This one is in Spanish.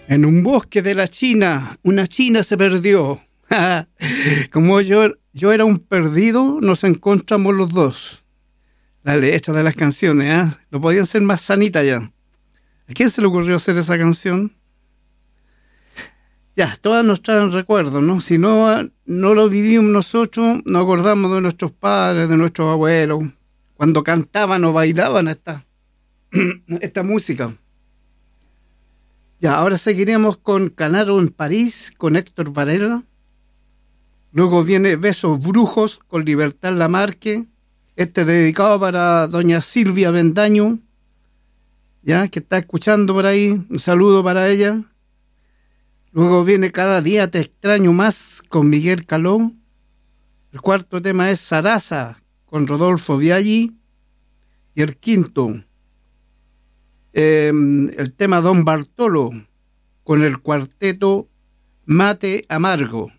En un bosque de la China, una china se perdió. Como yo era un perdido, nos encontramos los dos. La letra de las canciones, ¿eh? No podían ser más sanitas ya. ¿A quién se le ocurrió hacer esa canción? Ya, todas nos traen recuerdos, ¿no? Si no, no lo vivimos nosotros, nos acordamos de nuestros padres, de nuestros abuelos, cuando cantaban o bailaban esta música. Ya, ahora seguiremos con Canaro en París, con Héctor Varela. Luego viene Besos Brujos, con Libertad Lamarque. Dedicado para doña Silvia Bendaño, ya, que está escuchando por ahí. Un saludo para ella. Luego viene Cada día te extraño más, con Miguel Caló. El cuarto tema es Sarasa, con Rodolfo Biaggi. Y el quinto, el tema Don Bartolo, con el cuarteto Mate Amargo.